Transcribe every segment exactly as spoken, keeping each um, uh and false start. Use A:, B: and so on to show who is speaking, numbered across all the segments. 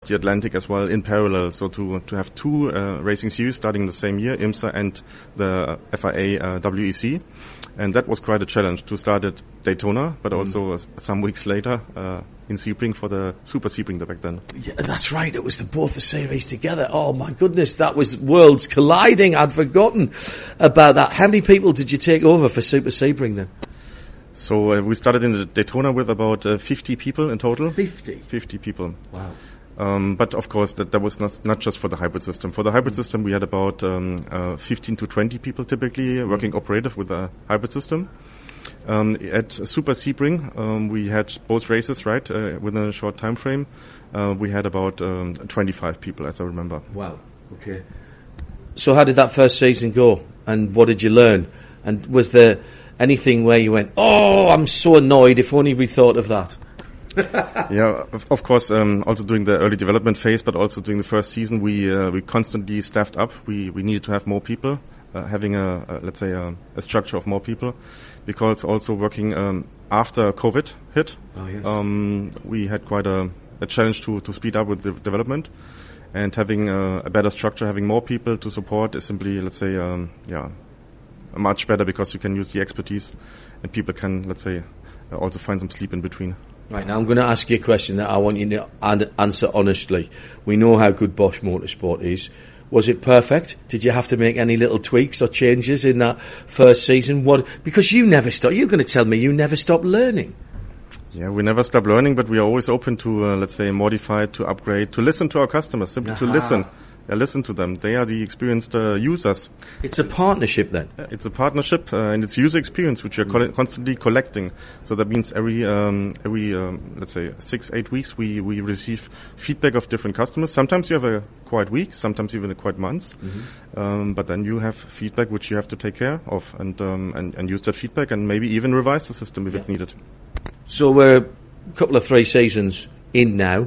A: the Atlantic as well in parallel. So to to have two uh, racing series starting the same year, IMSA and the F I A uh, W E C. And that was quite a challenge to start at Daytona, but also mm. some weeks later uh, in Sebring for the Super Sebring back then.
B: Yeah, that's right. It was the both the series together. Oh my goodness, that was worlds colliding. I'd forgotten about that. How many people did you take over for Super Sebring then?
A: So uh, we started in the Daytona with about uh, fifty people in total.
B: fifty?
A: fifty people.
B: Wow.
A: Um, but of course, that, that was not, not just for the hybrid system. For the hybrid mm. system, we had about um, uh, fifteen to twenty people typically mm. working operative with the hybrid system. Um, at Super Sebring, um, we had both races, right, uh, within a short time frame. Uh, we had about um, twenty-five people, as I remember.
B: Wow. Okay. So how did that first season go? And what did you learn? And was there anything where you went, oh, I'm so annoyed, if only we thought of that?
A: Yeah, of, of course, um, also during the early development phase, but also during the first season, we uh, we constantly staffed up. We we needed to have more people, uh, having a, a let's say a, a structure of more people, because also working um, after COVID hit,
B: oh, yes.
A: um, we had quite a, a challenge to to speed up with the development, and having a, a better structure, having more people to support is simply, let's say, um, yeah, much better because you can use the expertise, and people can, let's say, uh, also find some sleep in between.
B: Right, now I'm going to ask you a question that I want you to an- answer honestly. We know how good Bosch Motorsport is. Was it perfect? Did you have to make any little tweaks or changes in that first season? What? Because you never stop. You're going to tell me you never stop learning.
A: Yeah, we never stop learning, but we are always open to, uh, let's say, modify, to upgrade, to listen to our customers, simply
B: Aha.
A: to listen. Yeah, listen to them. They are the experienced uh, users.
B: It's a partnership then?
A: Yeah, it's a partnership, uh, and it's user experience, which we are mm. co- constantly collecting. So that means every, um, every um, let's say, six, eight weeks, we, we receive feedback of different customers. Sometimes you have a quiet week, sometimes even a quiet month. Mm-hmm. Um, but then you have feedback which you have to take care of and, um, and, and use that feedback and maybe even revise the system if yeah. it's needed.
B: So we're a couple of three seasons in now.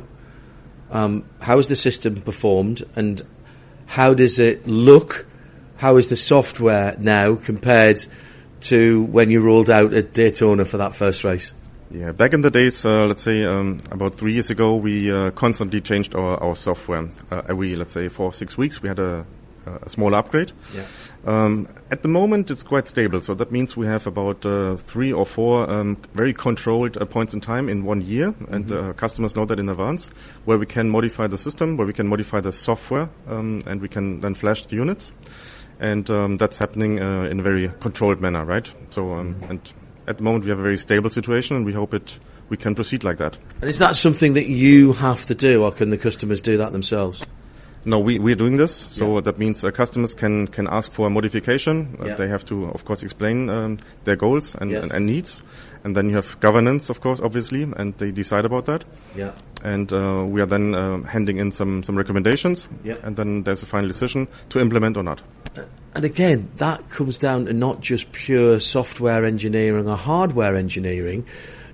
B: Um, how has the system performed, and how does it look? How is the software now compared to when you rolled out at Daytona for that first race?
A: Yeah, back in the days, uh, let's say um, about three years ago, we uh, constantly changed our, our software. Uh, every, let's say, four or six weeks, we had a, a small upgrade.
B: Yeah.
A: Um, at the moment, it's quite stable. So that means we have about uh, three or four um, very controlled uh, points in time in one year, mm-hmm. and uh, customers know that in advance, where we can modify the system, where we can modify the software, um, and we can then flash the units. And um, that's happening uh, in a very controlled manner, right? So, um, mm-hmm. and at the moment, we have a very stable situation, and we hope it we can proceed like that.
B: And is that something that you have to do, or can the customers do that themselves?
A: No, we, we're doing this. So
B: yeah.
A: that means uh, customers can, can ask for a modification. Uh,
B: yeah.
A: They have to, of course, explain um, their goals and,
B: yes.
A: and, and needs. And then you have governance, of course, obviously, and they decide about that.
B: Yeah.
A: And uh, we are then uh, handing in some, some recommendations.
B: Yeah.
A: And then there's a final decision to implement or not.
B: And again, that comes down to not just pure software engineering or hardware engineering.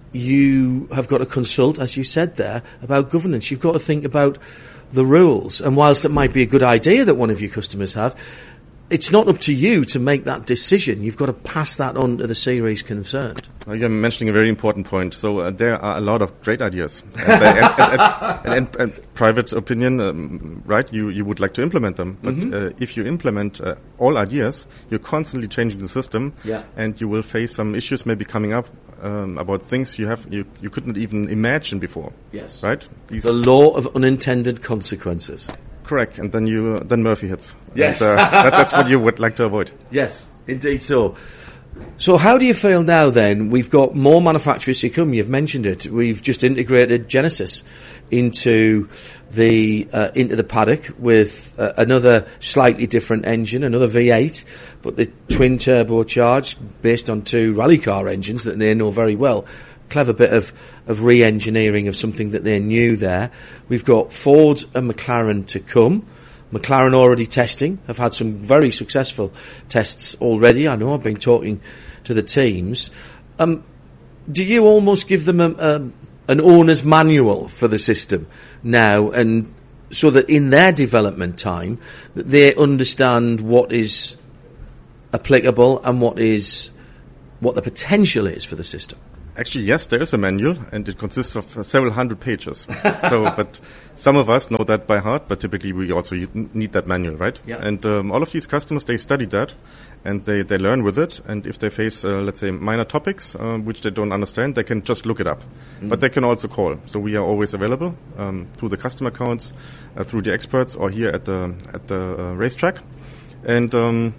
B: You have got to consult, as you said there, about governance. You've got to think about the rules. And whilst it might be a good idea that one of your customers have, it's not up to you to make that decision. You've got to pass that on to the series concerned.
A: Well, you're mentioning a very important point. So uh, there are a lot of great ideas. And, uh, and, and, and, and, and private opinion, um, right, you, you would like to implement them. But mm-hmm. uh, if you implement uh, all ideas, you're constantly changing the system.
B: Yeah.
A: And you will face some issues maybe coming up um, about things you have you, you couldn't even imagine before.
B: Yes.
A: Right? These
B: the law of unintended consequences.
A: Correct, and then you uh, then Murphy hits.
B: Yes,
A: and, uh, that, that's what you would like to avoid.
B: Yes, indeed so. So how do you feel now then? We've got more manufacturers to come. You've mentioned it. We've just integrated Genesis into the uh, into the paddock with uh, another slightly different engine, another V eight, but the twin turbocharged based on two rally car engines that they know very well. Clever bit of, of re-engineering of something that they knew there. We've got Ford and McLaren to come. McLaren already testing, have had some very successful tests already. I know I've been talking to the teams. Um, do you almost give them a, a, an owner's manual for the system now, and so that in their development time that they understand what is applicable and what is what the potential is for the system?
A: Actually, yes, there is a manual, and it consists of uh, several hundred pages. So, but some of us know that by heart, but typically we also need that manual, right?
B: Yeah.
A: And um, all of these customers, they study that, and they, they learn with it. And if they face, uh, let's say, minor topics uh, which they don't understand, they can just look it up. Mm. But they can also call. So we are always available um, through the customer accounts, uh, through the experts, or here at the at the uh, racetrack. And um,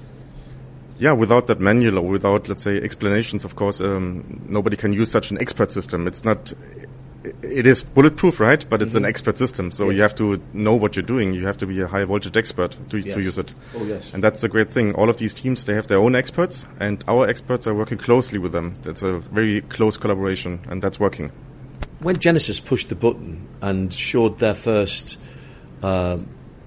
A: yeah, without that manual or without, let's say, explanations, of course, um, nobody can use such an expert system. It's not, it is bulletproof, right? But it's mm-hmm. an expert system. So yes. you have to know what you're doing. You have to be a high voltage expert to, yes. to use it.
B: Oh, yes.
A: And that's the great thing. All of these teams, they have their own experts, and our experts are working closely with them. That's a very close collaboration, and that's working.
B: When Genesis pushed the button and showed their first uh,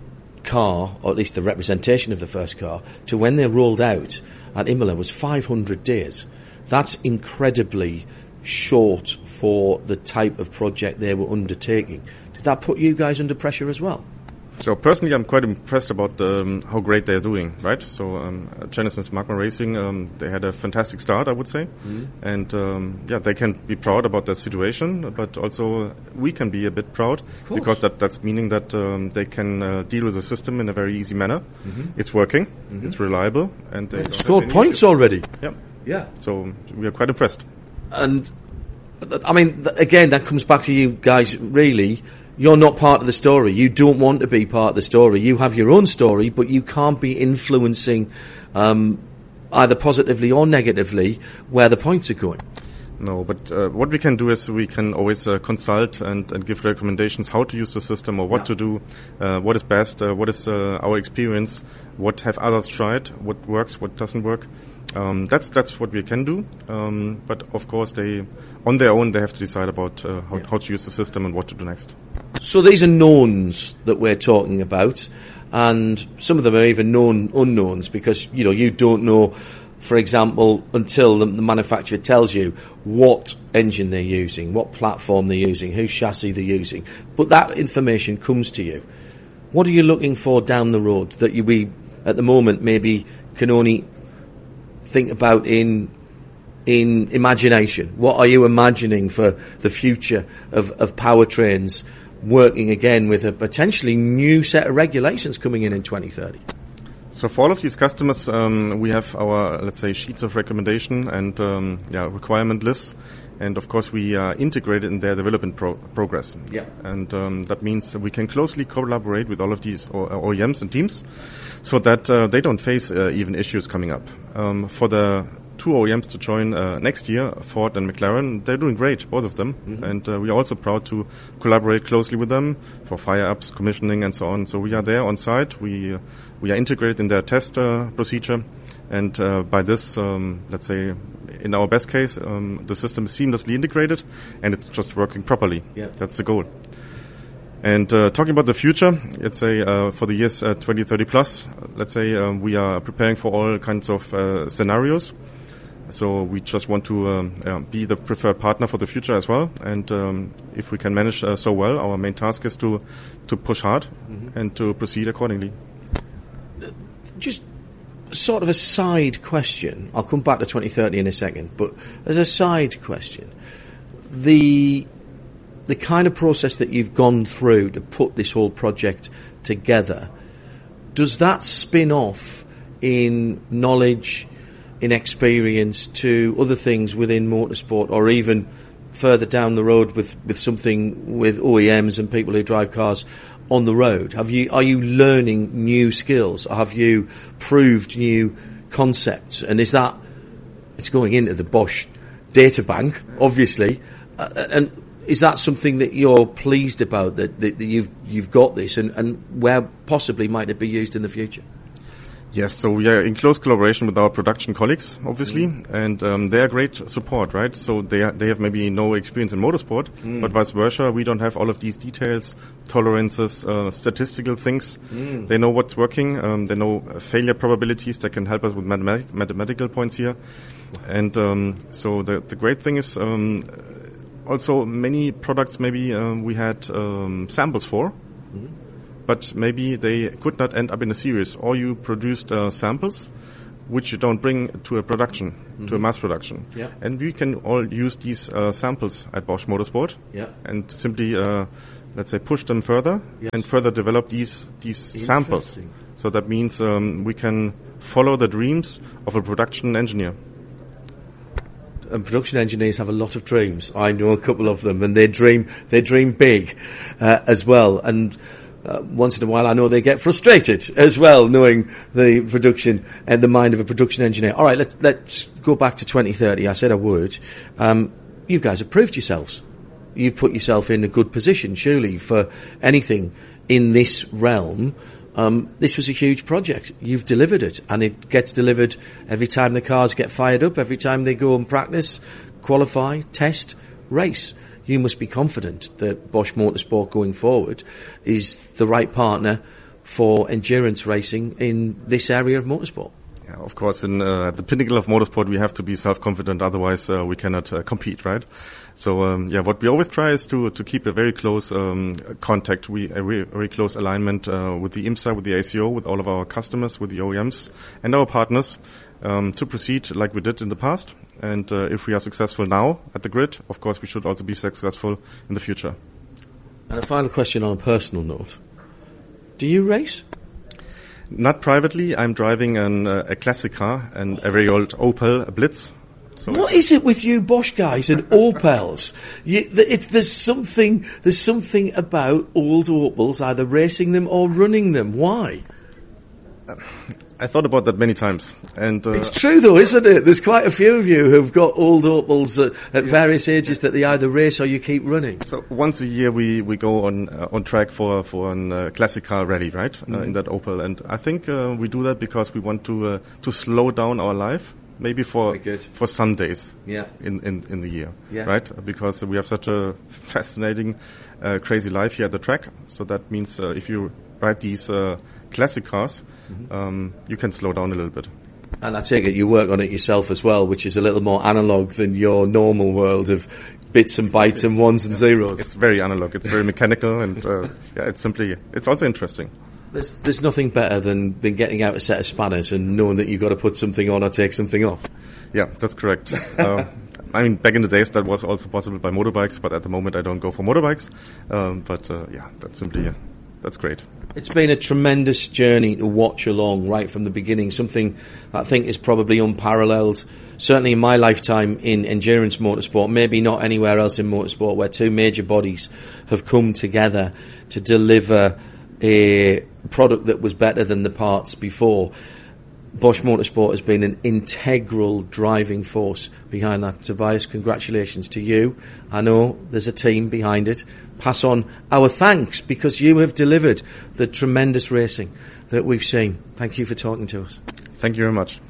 B: car, or at least the representation of the first car, to when they rolled out at Imola was five hundred days. That's incredibly short for the type of project they were undertaking. Did that put you guys under pressure as well?
A: So personally, I'm quite impressed about um, how great they're doing, right? So um, Genesis Magma Racing, um, they had a fantastic start, I would say. Mm-hmm. And um, yeah, they can be proud about their situation, but also we can be a bit proud because that, that's meaning that um, they can uh, deal with the system in a very easy manner. Mm-hmm. It's working, mm-hmm. it's reliable, and they
B: scored points already.
A: Yeah.
B: Yeah.
A: So we are quite impressed.
B: And I mean, again, that comes back to you guys, really. You're not part of the story. You don't want to be part of the story. You have your own story, but you can't be influencing um, either positively or negatively where the points are going.
A: No, but uh, what we can do is we can always uh, consult and, and give recommendations how to use the system or what yeah. to do, uh, what is best, uh, what is uh, our experience, what have others tried, what works, what doesn't work. Um, that's that's what we can do. Um, but of course, they on their own they have to decide about uh, how, yeah. how to use the system and what to do next.
B: So these are knowns that we're talking about, and some of them are even known unknowns because you know you don't know, for example, until the, the manufacturer tells you what engine they're using, what platform they're using, whose chassis they're using. But that information comes to you. What are you looking for down the road that you we at the moment maybe can only think about in in imagination? What are you imagining for the future of, of powertrains working again with a potentially new set of regulations coming in in twenty thirty?
A: So for all of these customers, um, we have our, let's say, sheets of recommendation and um, yeah, requirement lists. And of course, we are integrated in their development pro- progress.
B: Yeah.
A: And um, that means that we can closely collaborate with all of these O E Ms and teams so that uh, they don't face uh, even issues coming up. Um, for the two O E Ms to join uh, next year, Ford and McLaren, they're doing great, both of them. Mm-hmm. And uh, we are also proud to collaborate closely with them for fire-ups, commissioning, and so on. So we are there on site. We, uh, we are integrated in their test uh, procedure. And uh, by this, um, let's say, in our best case, um, the system is seamlessly integrated and it's just working properly.
B: Yeah.
A: That's the goal. And uh, talking about the future, let's say uh, for the years uh, twenty thirty plus, let's say um, we are preparing for all kinds of uh, scenarios. So we just want to um, uh, be the preferred partner for the future as well. And um, if we can manage uh, so well, our main task is to to push hard mm-hmm. and to proceed accordingly.
B: Just sort of a side question. I'll come back to twenty thirty in a second, but as a side question, the the kind of process that you've gone through to put this whole project together, does that spin off in knowledge, in experience to other things within motorsport, or even further down the road with, with something with O E Ms and people who drive cars on the road? Have you are you learning new skills? Have you proved new concepts? And is that it's going into the Bosch data bank, obviously, uh, and is that something that you're pleased about that, that, that you've you've got this, and, and where possibly might it be used in the future?
A: Yes, so we are in close collaboration with our production colleagues, obviously, mm. and um, they are great support, right? So they are, they have maybe no experience in motorsport, mm. but vice versa, we don't have all of these details, tolerances, uh, statistical things. Mm. They know what's working, um, they know failure probabilities that can help us with mathematic, mathematical points here. And um, so the, the great thing is um, also many products maybe um, we had um, samples for. Mm. But maybe they could not end up in a series, or you produced uh, samples, which you don't bring to a production, mm-hmm. to a mass production.
B: Yeah.
A: And we can all use these uh, samples at Bosch Motorsport
B: yeah.
A: and simply, uh, let's say, push them further yes. and further develop these these samples. So that means um, we can follow the dreams of a production engineer.
B: And production engineers have a lot of dreams. I know a couple of them, and they dream they dream big uh, as well. And uh, once in a while, I know they get frustrated as well, knowing the production and the mind of a production engineer. All right, let, let's go back to twenty thirty. I said I would. Um, you guys have proved yourselves. You've put yourself in a good position, surely, for anything in this realm. Um, this was a huge project. You've delivered it, and it gets delivered every time the cars get fired up, every time they go and practice, qualify, test, race. You must be confident that Bosch Motorsport going forward is the right partner for endurance racing in this area of motorsport.
A: Yeah, of course, in uh, at the pinnacle of motorsport, we have to be self-confident, otherwise uh, we cannot uh, compete, right? So, um, yeah, what we always try is to to keep a very close um, contact, we a very, very close alignment uh, with the IMSA, with the A C O, with all of our customers, with the O E Ms, and our partners um, to proceed like we did in the past. And uh, if we are successful now at the grid, of course, we should also be successful in the future.
B: And a final question on a personal note: do you race?
A: Not privately. I'm driving an, uh, a classic car, and a very old Opel Blitz. So
B: what is it with you Bosch guys and Opels? You, it's, there's something. There's something about old Opels, either racing them or running them. Why?
A: Uh, I thought about that many times, and uh,
B: it's true though, isn't it? There's quite a few of you who've got old Opels at, at yeah. various ages that they either race or you keep running.
A: So once a year we we go on uh, on track for for an uh, classic car rally, right? Mm-hmm. Uh, in that Opel, and I think uh, we do that because we want to uh, to slow down our life. Maybe for for some days
B: yeah.
A: in, in, in the year,
B: yeah.
A: right? Because we have such a fascinating, uh, crazy life here at the track. So that means uh, if you ride these uh, classic cars, mm-hmm. um, you can slow down a little bit.
B: And I take it you work on it yourself as well, which is a little more analog than your normal world of bits and bytes and ones and zeros.
A: It's very analog. It's very mechanical, and uh, yeah, it's simply it's also interesting.
B: There's, there's nothing better than, than getting out a set of spanners and knowing that you've got to put something on or take something off.
A: Yeah, that's correct. uh, I mean, back in the days that was also possible by motorbikes, but at the moment I don't go for motorbikes. Um, but uh, yeah, that's simply, uh, that's great.
B: It's been a tremendous journey to watch along right from the beginning, something I think is probably unparalleled, certainly in my lifetime in endurance motorsport, maybe not anywhere else in motorsport, where two major bodies have come together to deliver a product that was better than the parts before. Bosch Motorsport has been an integral driving force behind that. Tobias, congratulations to you. I know there's a team behind it. Pass on our thanks, because you have delivered the tremendous racing that we've seen. Thank you for talking to us.
A: Thank you very much.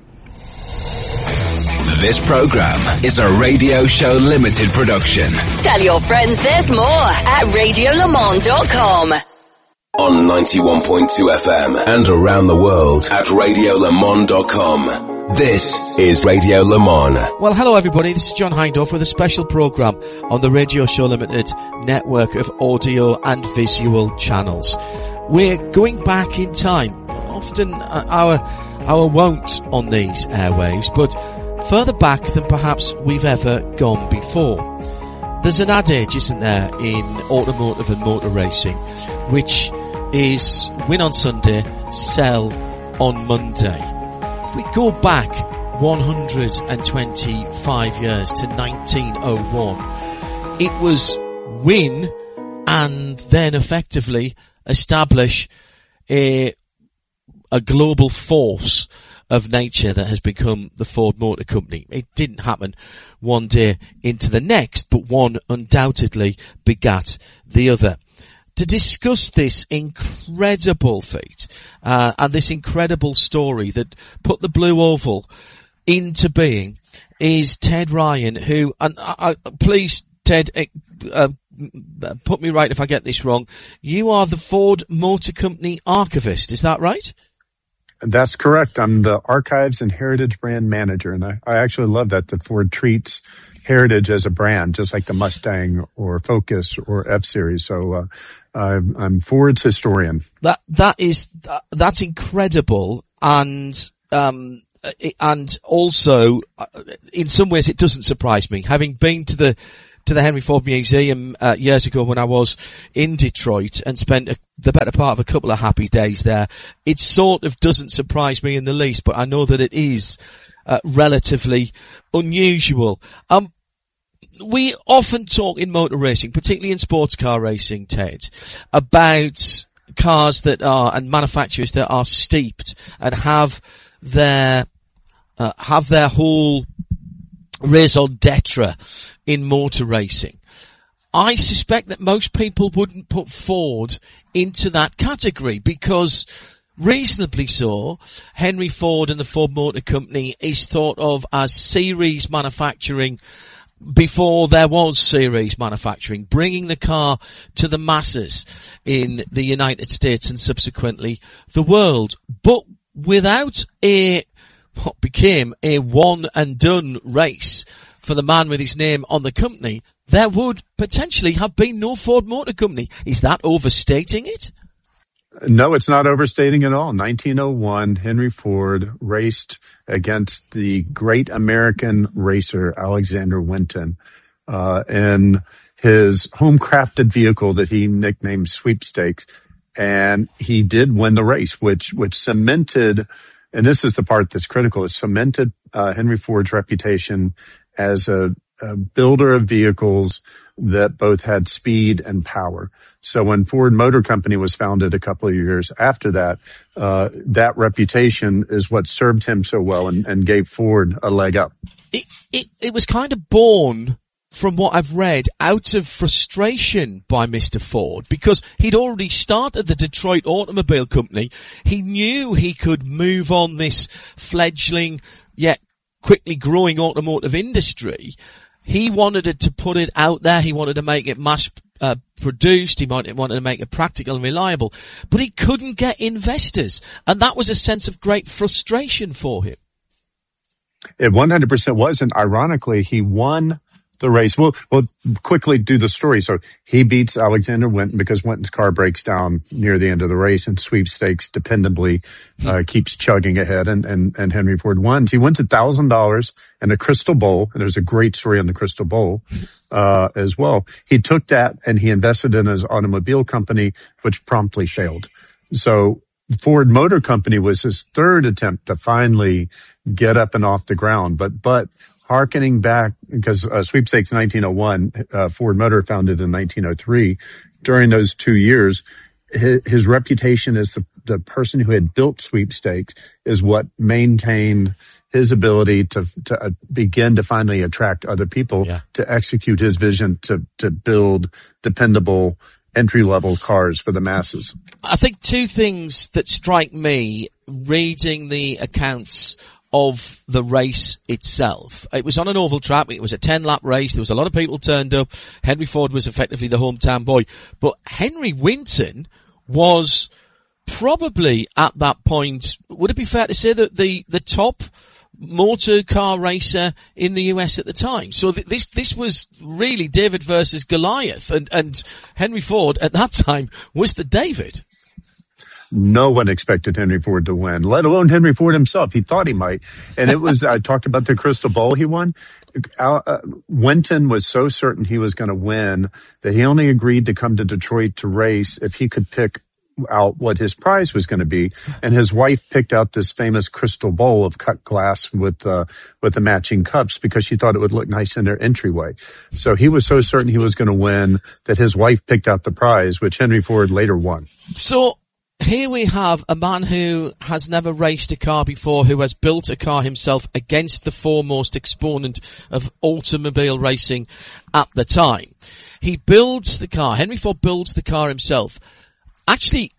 C: This program is a Radio Show Limited production.
D: Tell your friends there's more at radio le mans dot com.
C: On ninety-one point two F M and around the world at radio le mans dot com. This is Radio Le Mans.
E: Well, hello everybody, this is John Hindhaugh with a special programme on the Radio Show Limited network of audio and visual channels. We're going back in time, often our our wont on these airwaves, but further back than perhaps we've ever gone before. There's an adage, isn't there, in automotive and motor racing, which is win on Sunday, sell on Monday. If we go back one hundred twenty-five years to nineteen oh one, it was win and then effectively establish a, a global force of nature that has become the Ford Motor Company. It didn't happen one day into the next, but one undoubtedly begat the other. To discuss this incredible feat, uh, and this incredible story that put the Blue Oval into being is Ted Ryan, who, and uh, please, Ted, uh, put me right if I get this wrong, you are the Ford Motor Company archivist, is that right?
F: That's correct. I'm the Archives and Heritage Brand Manager, and I, I actually love that, that Ford treats heritage as a brand, just like the Mustang or Focus or F-Series. So uh, I'm, I'm Ford's historian.
E: That that is that, that's incredible, and um, and also, uh, in some ways, it doesn't surprise me. Having been to the to the Henry Ford Museum uh, years ago when I was in Detroit and spent a, the better part of a couple of happy days there, it sort of doesn't surprise me in the least. But I know that it is uh, relatively unusual. Um, we often talk in motor racing, particularly in sports car racing, Ted, about cars that are and manufacturers that are steeped and have their uh, have their whole raison d'etre in motor racing. I suspect that most people wouldn't put Ford into that category because, reasonably so, Henry Ford and the Ford Motor Company is thought of as series manufacturing before there was series manufacturing, bringing the car to the masses in the United States and subsequently the world. But without a, what became a one and done race for the man with his name on the company, there would potentially have been no Ford Motor Company. Is that overstating it?
F: No, it's not overstating at all. nineteen oh one, Henry Ford raced against the great American racer, Alexander Winton, uh, in his home-crafted vehicle that he nicknamed Sweepstakes. And he did win the race, which, which cemented, and this is the part that's critical, it cemented, uh, Henry Ford's reputation as a, a builder of vehicles that both had speed and power. So when Ford Motor Company was founded a couple of years after that, uh, that reputation is what served him so well and, and gave Ford a leg up.
E: It, it, it was kind of born, from what I've read, out of frustration by Mister Ford, because he'd already started the Detroit Automobile Company. He knew he could move on this fledgling, yet quickly growing automotive industry. He wanted it to put it out there. He wanted to make it mass uh, produced. He wanted, wanted to make it practical and reliable. But he couldn't get investors. And that was a sense of great frustration for him.
F: It one hundred percent was. And ironically, he won the race. We'll, we'll quickly do the story. So he beats Alexander Winton because Winton's car breaks down near the end of the race, and Sweepstakes dependably uh, keeps chugging ahead, and, and, and Henry Ford wins. He wins a thousand dollars and a crystal bowl, and there's a great story on the crystal bowl uh as well. He took that and he invested in his automobile company, which promptly failed. So Ford Motor Company was his third attempt to finally get up and off the ground, but but harkening back, because uh, Sweepstakes nineteen oh one, uh, Ford Motor founded in nineteen oh three. During those two years, his, his reputation as the, the person who had built Sweepstakes is what maintained his ability to to uh, begin to finally attract other people yeah. to execute his vision to to build dependable entry-level cars for the masses.
E: I think two things that strike me reading the accounts of the race itself. It was on an oval track. It was a ten-lap race. There was a lot of people turned up. Henry Ford was effectively the hometown boy. But Henry Winton was probably at that point, would it be fair to say that the, the top motor car racer in the U S at the time? So th- this, this was really David versus Goliath, and, and Henry Ford at that time was the David.
F: No one expected Henry Ford to win, let alone Henry Ford himself. He thought he might. And it was, I talked about the crystal bowl he won. Uh, Winton was so certain he was going to win that he only agreed to come to Detroit to race if he could pick out what his prize was going to be. And his wife picked out this famous crystal bowl of cut glass with, uh, with the matching cups because she thought it would look nice in their entryway. So he was so certain he was going to win that his wife picked out the prize, which Henry Ford later won.
E: So, here we have a man who has never raced a car before, who has built a car himself against the foremost exponent of automobile racing at the time. He builds the car. Henry Ford builds the car himself. Actually,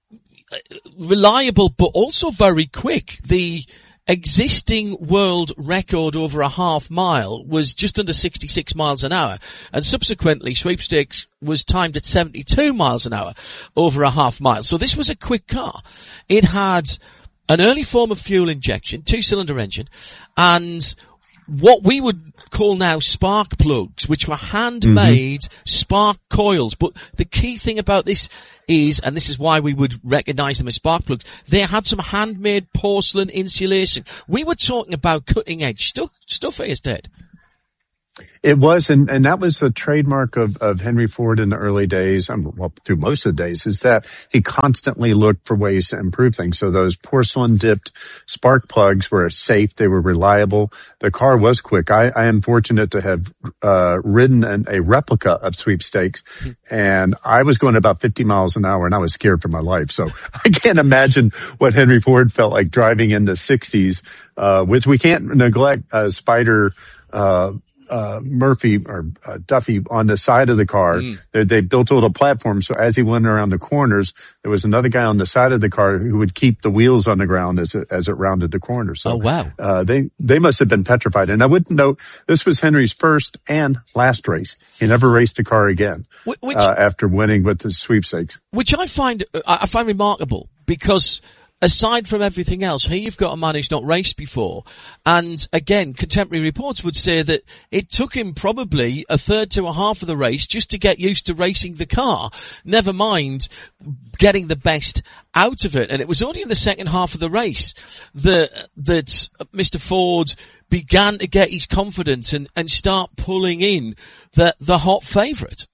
E: reliable, but also very quick. The existing world record over a half mile was just under sixty-six miles an hour, and subsequently Sweepstakes was timed at seventy-two miles an hour over a half mile. So this was a quick car. It had an early form of fuel injection, two-cylinder engine, and what we would call now spark plugs, which were handmade mm-hmm. spark coils. But the key thing about this is, and this is why we would recognize them as spark plugs, they had some handmade porcelain insulation. We were talking about cutting edge stuff, stuff here, Ted.
F: It was, and, and that was the trademark of, of Henry Ford in the early days, um, well, through most of the days, is that he constantly looked for ways to improve things. So those porcelain-dipped spark plugs were safe, they were reliable, the car was quick. I, I am fortunate to have uh ridden an, a replica of Sweepstakes, and I was going about fifty miles an hour, and I was scared for my life. So I can't imagine what Henry Ford felt like driving in the sixties, uh, which we can't neglect uh, Spider uh Uh, Murphy or uh, Duffy on the side of the car. Mm. They, they built a little platform, so as he went around the corners, there was another guy on the side of the car who would keep the wheels on the ground as it, as it rounded the corner. So,
E: oh, wow.
F: Uh, they, they must have been petrified. And I wouldn't know, this was Henry's first and last race. He never raced a car again, which, uh, after winning with the Sweepstakes.
E: Which I find, I find remarkable, because aside from everything else, here you've got a man who's not raced before. And again, contemporary reports would say that it took him probably a third to a half of the race just to get used to racing the car, never mind getting the best out of it. And it was only in the second half of the race that, that Mister Ford began to get his confidence and, and start pulling in the, the hot favourite.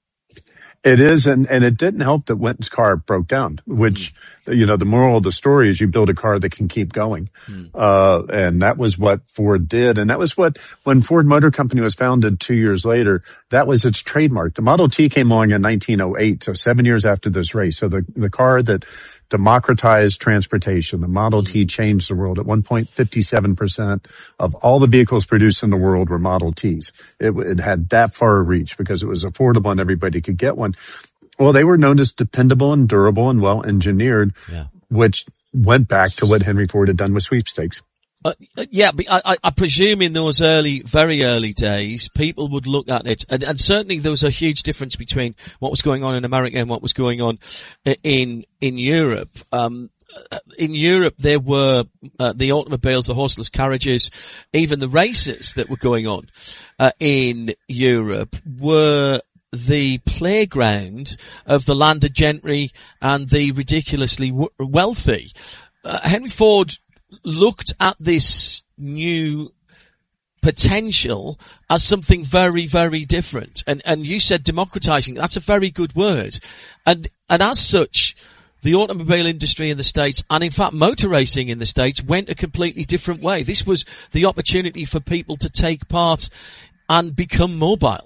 F: It is, and, and it didn't help that Winton's car broke down, which, mm. you know, the moral of the story is you build a car that can keep going. Mm. Uh, and that was what Ford did. And that was what, when Ford Motor Company was founded two years later, that was its trademark. The Model T came along in nineteen oh eight, so seven years after this race. So the, the car that democratized transportation, the Model T changed the world. At one point, fifty-seven percent of all the vehicles produced in the world were Model Ts. It, it had that far a reach because it was affordable and everybody could get one. Well, they were known as dependable and durable and well engineered, yeah. which went back to what Henry Ford had done with Sweepstakes.
E: Uh, yeah, but I, I presume in those early, very early days, people would look at it, and, and certainly there was a huge difference between what was going on in America and what was going on in in Europe. Um, in Europe, there were uh, the automobiles, the horseless carriages, even the races that were going on uh, in Europe were the playground of the landed gentry and the ridiculously w- wealthy. Uh, Henry Ford looked at this new potential as something very, very different. And, and you said democratizing. That's a very good word. And, and as such, the automobile industry in the States, and in fact motor racing in the States, went a completely different way. This was the opportunity for people to take part and become mobile.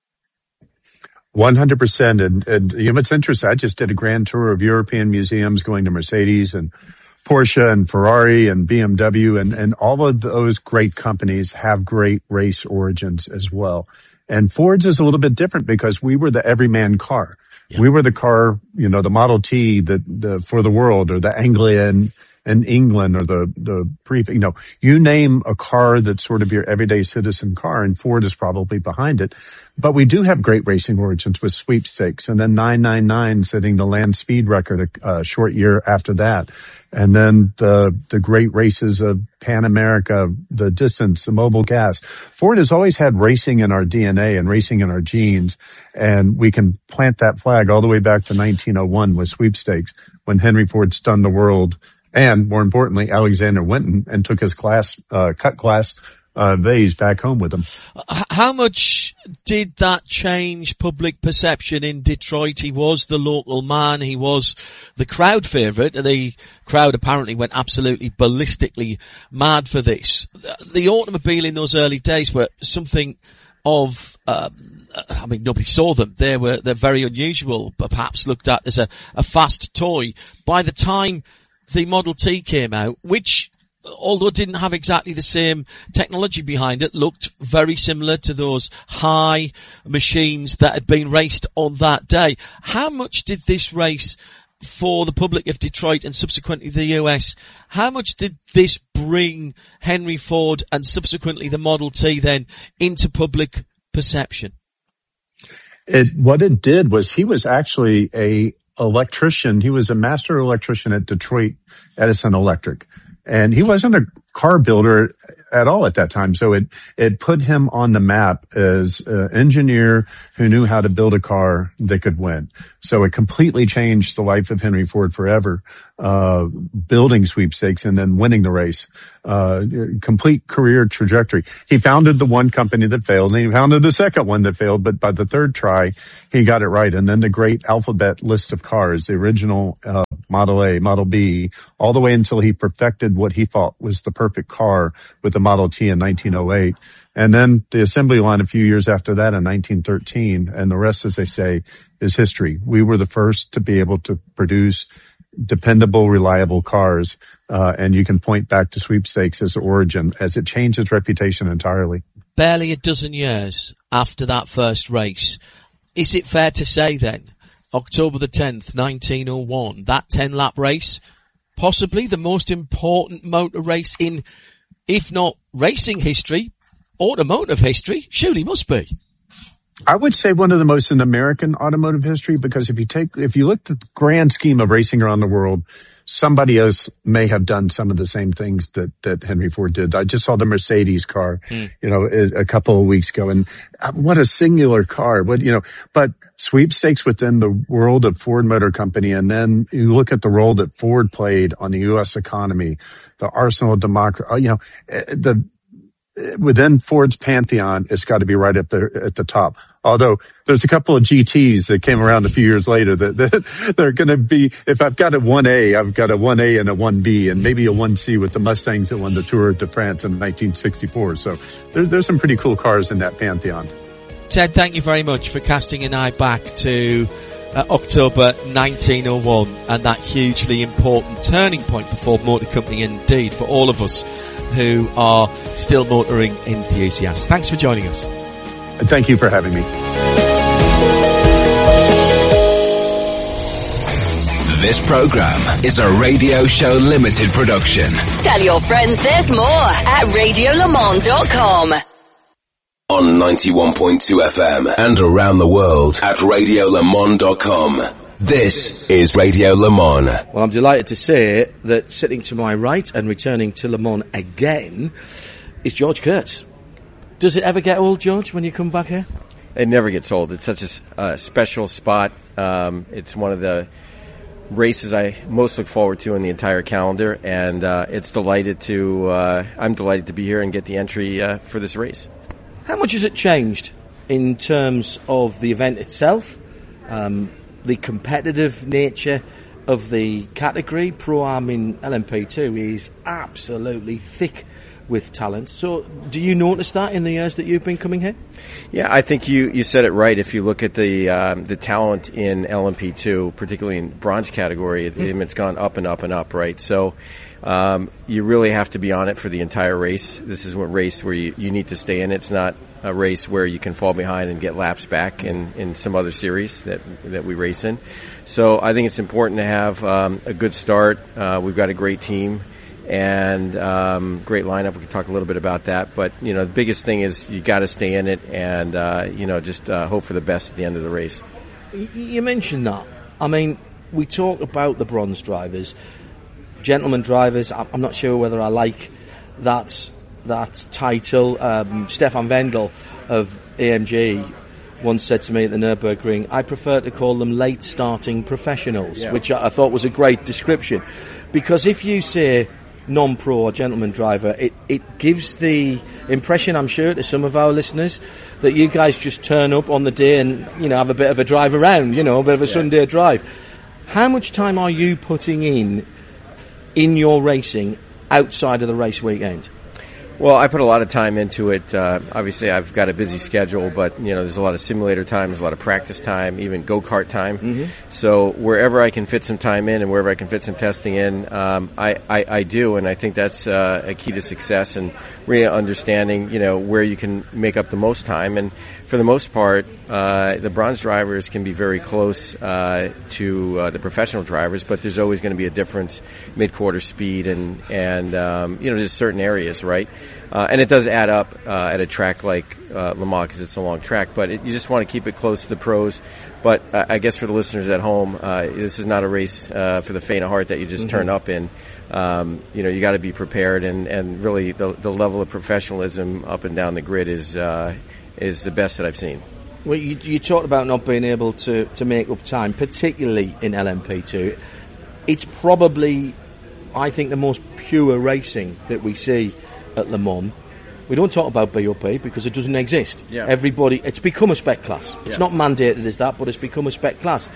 F: one hundred percent. And, and you know, it's interesting. I just did a grand tour of European museums, going to Mercedes and Porsche and Ferrari and B M W, and, and all of those great companies have great race origins as well. And Ford's is a little bit different because we were the everyman car. Yeah. We were the car, you know, the Model T the, the, for the world, or the Anglia in, in England, or the, the Prefect, you know, you name a car that's sort of your everyday citizen car, and Ford is probably behind it. But we do have great racing origins with Sweepstakes, and then nine ninety-nine setting the land speed record a, a short year after that. And then the, the great races of Pan America, the distance, the mobile gas. Ford has always had racing in our D N A and racing in our genes. And we can plant that flag all the way back to nineteen oh one with Sweepstakes, when Henry Ford stunned the world, and more importantly, Alexander Winton, and took his class, uh, cut class, uh, vase back home with him.
E: How much did that change public perception in Detroit? He was the local man. He was the crowd favourite. The crowd apparently went absolutely ballistically mad for this. The automobile in those early days were something of, um, I mean, nobody saw them. They were, they're very unusual, but perhaps looked at as a, a fast toy. By the time the Model T came out, which, although it didn't have exactly the same technology behind it, looked very similar to those high machines that had been raced on that day. How much did this race for the public of Detroit and subsequently the U S, how much did this bring Henry Ford and subsequently the Model T then into public perception?
F: It, what it did was, he was actually a electrician. He was a master electrician at Detroit Edison Electric. And he wasn't a car builder at all at that time. So it, it put him on the map as an engineer who knew how to build a car that could win. So it completely changed the life of Henry Ford forever, uh, building sweepstakes and then winning the race. Uh, complete career trajectory. He founded the one company that failed, and he founded the second one that failed, but by the third try, he got it right. And then the great alphabet list of cars, the original, uh, Model A, Model B, all the way until he perfected what he thought was the perfect car with the Model T in nineteen oh eight. And then the assembly line a few years after that in nineteen thirteen, and the rest, as they say, is history. We were the first to be able to produce dependable, reliable cars, uh, and you can point back to sweepstakes as the origin, as it changed its reputation entirely.
E: Barely a dozen years after that first race, is it fair to say then, October the tenth, nineteen oh one, that ten-lap race, possibly the most important motor race in, if not racing history, automotive history, surely must be.
F: I would say one of the most in American automotive history, because if you take, if you look at the grand scheme of racing around the world, somebody else may have done some of the same things that, that Henry Ford did. I just saw the Mercedes car, mm. you know, a, a couple of weeks ago, and what a singular car. What, you know, but sweepstakes within the world of Ford Motor Company. And then you look at the role that Ford played on the U S economy, the arsenal of democracy, you know, the, within Ford's pantheon, it's got to be right up there at the top. Although there's a couple of G Ts that came around a few years later that, that they're going to be, if I've got a one A, I've got a one A and a one B and maybe a one C with the Mustangs that won the Tour de France in nineteen sixty-four. So there, there's some pretty cool cars in that pantheon.
E: Ted, thank you very much for casting an eye back to uh, October nineteen oh one and that hugely important turning point for Ford Motor Company, indeed for all of us who are still motoring enthusiasts. Thanks for joining us.
F: Thank you for having me.
C: This program is a Radio Show Limited production.
D: Tell your friends there's more at radio le mans dot com.
C: On ninety-one point two F M and around the world at radio le mans dot com. This is Radio Le Mans.
B: Well, I'm delighted to say that sitting to my right and returning to Le Mans again is George Kurtz. Does it ever get old, George, when you come back here?
G: It never gets old. It's such a uh, special spot. Um, it's one of the races I most look forward to in the entire calendar, and uh, it's delighted to. Uh, I'm delighted to be here and get the entry uh, for this race.
B: How much has it changed in terms of the event itself? Um, the competitive nature of the category. Pro-Am in L M P two is absolutely thick with talent. So do you notice that in the years that you've been coming here?
G: Yeah, I think you, you said it right. If you look at the um, the talent in L M P two, particularly in bronze category, mm-hmm. it's gone up and up and up, right? So um, you really have to be on it for the entire race. This is a race where you, you need to stay in. It's not a race where you can fall behind and get laps back in, in some other series that that we race in. So I think it's important to have um, a good start. Uh, we've got a great team and um, great lineup. We can talk a little bit about that. But, you know, the biggest thing is you got to stay in it and, uh, you know, just uh, hope for the best at the end of the race.
B: You mentioned that. I mean, we talk about the bronze drivers, gentleman drivers. I'm not sure whether I like that that title. Um, Stefan Wendel of A M G once said to me at the Nürburgring, I prefer to call them late starting professionals, yeah. which I, I thought was a great description. Because if you say non-pro or gentleman driver, it, it gives the impression, I'm sure, to some of our listeners that you guys just turn up on the day and, you know, have a bit of a drive around, you know, a bit of a yeah. Sunday drive. How much time are you putting in in your racing outside of the race weekend?
G: Well, I put a lot of time into it. Uh, obviously, I've got a busy schedule, but, you know, there's a lot of simulator time, there's a lot of practice time, even go-kart time. Mm-hmm. So wherever I can fit some time in and wherever I can fit some testing in, um, I, I, I do, and I think that's uh, a key to success and really understanding, you know, where you can make up the most time. And for the most part, uh, the bronze drivers can be very close uh, to uh, the professional drivers, but there's always going to be a difference mid-quarter speed and, and um, you know, just certain areas, right? Uh, and it does add up uh, at a track like uh, Le Mans because it's a long track, but it, you just want to keep it close to the pros. But uh, I guess for the listeners at home, uh, this is not a race uh, for the faint of heart that you just mm-hmm. turn up in. um, you know, you got to be prepared, and, and really the, the level of professionalism up and down the grid is uh, is the best that I've seen.
B: Well, you, you talked about not being able to, to make up time, particularly in L M P two. It's probably, I think, the most pure racing that we see at Le Mans. We don't talk about B O P because it doesn't exist.
G: Yeah.
B: Everybody, it's become a spec class. It's
G: yeah.
B: not mandated as that, but it's become a spec class.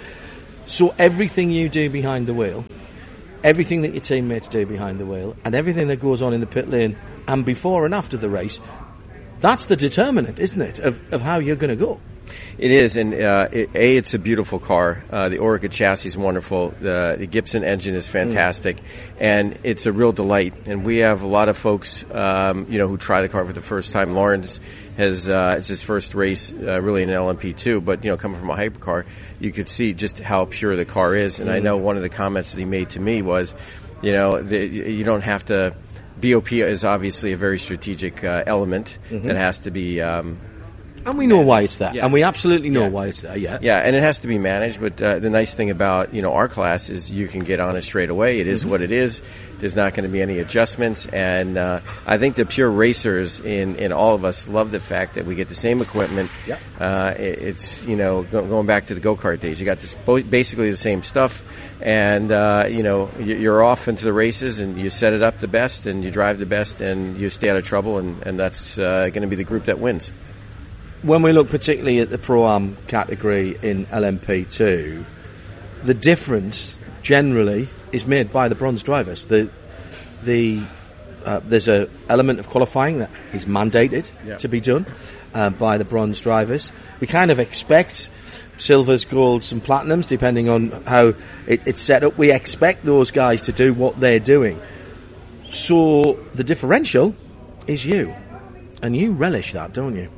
B: So everything you do behind the wheel, everything that your teammates do behind the wheel, and everything that goes on in the pit lane and before and after the race, that's the determinant, isn't it, of, of how you're going to go.
G: It is, and uh, it, A, it's a beautiful car. Uh, the Orica chassis is wonderful. The, the Gibson engine is fantastic, mm. and it's a real delight. And we have a lot of folks, um, you know, who try the car for the first time. Lawrence has uh, it's his first race, uh, really in L M P two. But you know, coming from a hypercar, you could see just how pure the car is. And mm. I know one of the comments that he made to me was, you know, the, you don't have to. B O P is obviously a very strategic uh, element mm-hmm. that has to be. Um,
B: And we know why it's there.
G: Yeah.
B: And we absolutely know
G: yeah.
B: why it's there, yeah.
G: Yeah, and it has to be managed, but uh, the nice thing about, you know, our class is you can get on it straight away. It is mm-hmm. what it is. There's not going to be any adjustments. And uh, I think the pure racers in, in all of us love the fact that we get the same equipment.
B: Yep.
G: Uh, it, it's, you know, go, going back to the go-kart days, you got this basically the same stuff. And, uh, you know, you're off into the races and you set it up the best and you drive the best and you stay out of trouble. And, and that's uh, going to be the group that wins.
B: When we look particularly at the Pro-Am category in L M P two, the difference generally is made by the bronze drivers. The the uh, there's a element of qualifying that is mandated yeah. to be done uh, by the bronze drivers. We kind of expect silvers, golds and platinums, depending on how it, it's set up. We expect those guys to do what they're doing. So the differential is you. And you relish that, don't you?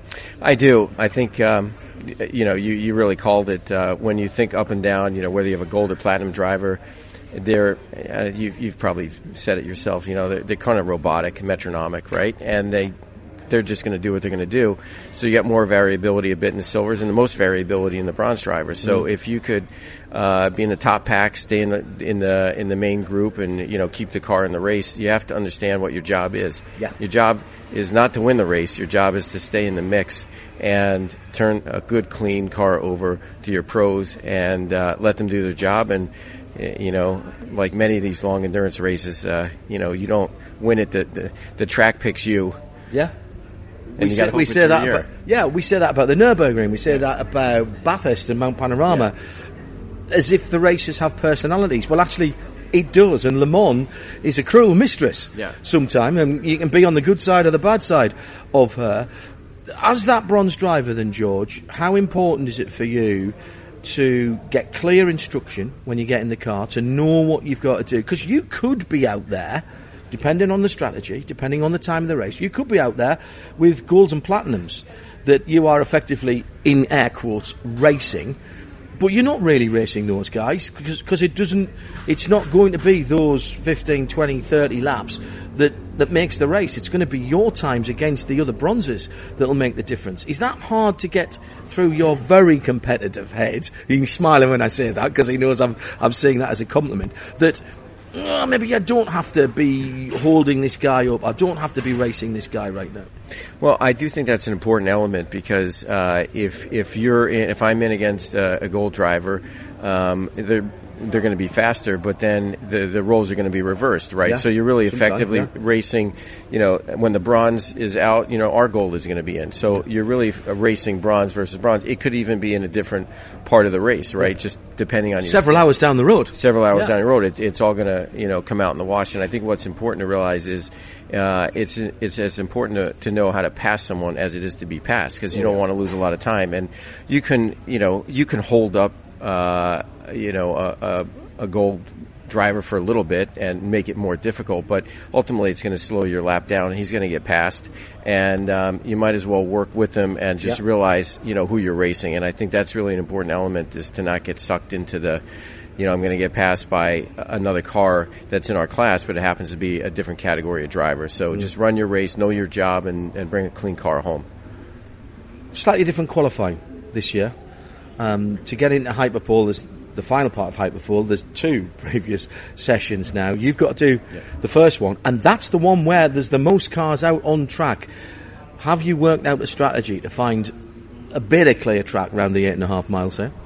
G: I do. I think, um, you know, you, you really called it. Uh, when you think up and down, you know, whether you have a gold or platinum driver, they're, uh, you, you've probably said it yourself, you know, they're, they're kind of robotic, metronomic, right? And they, they're just going to do what they're going to do. So you get more variability a bit in the silvers and the most variability in the bronze drivers. So mm. if you could uh, be in the top pack, stay in the in the in the main group, and you know keep the car in the race, you have to understand what your job is.
B: Yeah.
G: Your job is not to win the race. Your job is to stay in the mix and turn a good, clean car over to your pros and uh, let them do their job. And you know, like many of these long endurance races, uh, you know, you don't win it. The the, the track picks you.
B: Yeah.
G: And
B: we
G: you
B: say, we say that about, yeah, we say that about the Nürburgring. We say yeah. that about Bathurst and Mount Panorama, yeah. as if the races have personalities. Well, actually, it does. And Le Mans is a cruel mistress.
G: Yeah.
B: Sometime, and you can be on the good side or the bad side of her. As that bronze driver, then, George, how important is it for you to get clear instruction when you get in the car, to know what you've got to do? Because you could be out there, depending on the strategy, depending on the time of the race, you could be out there with golds and platinums that you are effectively, in air quotes, racing, but you're not really racing those guys because because it doesn't, it's not going to be those fifteen, twenty, thirty laps that, that makes the race. It's going to be your times against the other bronzes that'll make the difference. Is that hard to get through your very competitive head? He's smiling when I say that because he knows I'm I'm saying that as a compliment. That oh, maybe I don't have to be holding this guy up. I don't have to be racing this guy right now.
G: Well, I do think that's an important element because uh, if if you're in, if I'm in against uh, a gold driver, um, they're they're going to be faster, but then the the roles are going to be reversed, right?
B: Yeah,
G: so you're really effectively
B: yeah.
G: racing. You know, when the bronze is out, you know, our gold is going to be in. So you're really racing bronze versus bronze. It could even be in a different part of the race, right? Just depending on your
B: several hours down the road.
G: Several hours
B: yeah.
G: down the road, it, it's all going to you know come out in the wash. And I think what's important to realize is. Uh, it's it's as important to, to know how to pass someone as it is to be passed because you yeah. don't want to lose a lot of time, and you can you know you can hold up uh, you know a, a, a gold driver for a little bit and make it more difficult, but ultimately it's going to slow your lap down. He's going to get passed, and um, you might as well work with him and just yeah. realize you know who you're racing. And I think that's really an important element is to not get sucked into the. You know, I'm going to get passed by another car that's in our class, but it happens to be a different category of driver. So mm. just run your race, know your job, and, and bring a clean car home.
B: Slightly different qualifying this year. Um, to get into Hyperpole, there's the final part of Hyperfull. There's two previous sessions now. You've got to do
G: yeah.
B: the first one, and that's the one where there's the most cars out on track. Have you worked out a strategy to find a bit of clear track around the eight and a half miles there?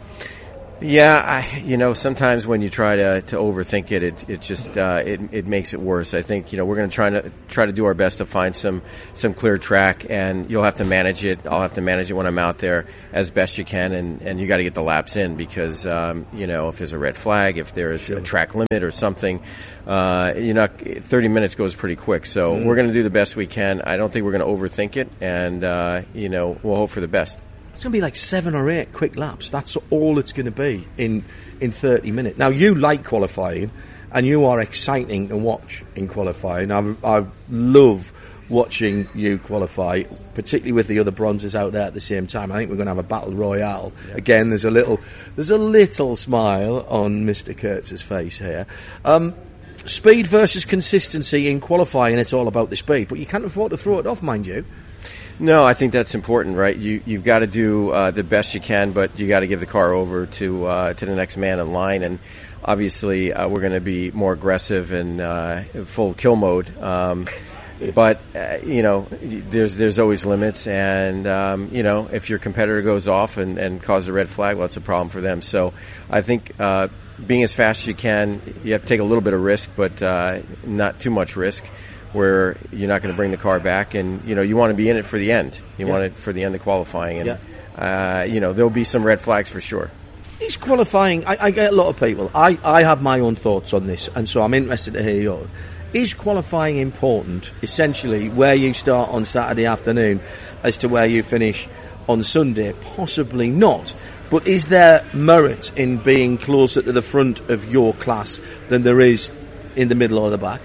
G: Yeah, I, you know, sometimes when you try to, to overthink it, it, it just, uh, it, it makes it worse. I think, you know, we're going to try to, try to do our best to find some, some clear track, and you'll have to manage it. I'll have to manage it when I'm out there as best you can, and, and you got to get the laps in because, um, you know, if there's a red flag, if there's sure. a track limit or something, uh, you know, thirty minutes goes pretty quick. So mm. we're going to do the best we can. I don't think we're going to overthink it, and, uh, you know, we'll hope for the best.
B: It's going to be like seven or eight quick laps. That's all it's going to be in, in thirty minutes. Now, you like qualifying, and you are exciting to watch in qualifying. I, I love watching you qualify, particularly with the other bronzes out there at the same time. I think we're going to have a battle royale. Yeah. Again, there's a little there's a little smile on Mister Kurtz's face here. Um, speed versus consistency in qualifying, it's all about the speed, but you can't afford to throw it off, mind you.
G: No, I think that's important, right? You, you've got to do uh, the best you can, but you got to give the car over to uh, to the next man in line. And obviously, uh, we're going to be more aggressive and uh, full kill mode. Um, but uh, you know, there's there's always limits, and um, you know, if your competitor goes off and, and causes a red flag, well, it's a problem for them. So I think uh, being as fast as you can, you have to take a little bit of risk, but uh, not too much risk, where you're not going to bring the car back, and you know you want to be in it for the end. You yeah. want it for the end of qualifying, and yeah. uh, you know there'll be some red flags for sure.
B: Is qualifying? I, I get a lot of people. I, I have my own thoughts on this, and so I'm interested to hear yours. Is qualifying important, essentially, where you start on Saturday afternoon as to where you finish on Sunday? Possibly not. But is there merit in being closer to the front of your class than there is in the middle or the back?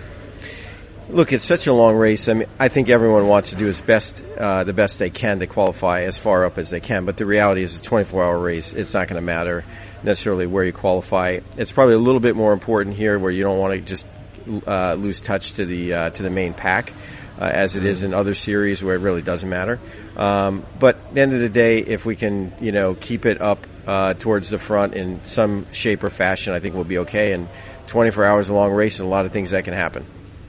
G: Look, it's such a long race. I mean, I think everyone wants to do his best, uh, the best they can to qualify as far up as they can. But the reality is, a twenty-four hour race, it's not going to matter necessarily where you qualify. It's probably a little bit more important here, where you don't want to just uh, lose touch to the uh, to the main pack, uh, as it is in other series where it really doesn't matter. Um, but at the end of the day, if we can, you know, keep it up uh, towards the front in some shape or fashion, I think we'll be okay. And twenty-four hours a long race, and a lot of things that can happen.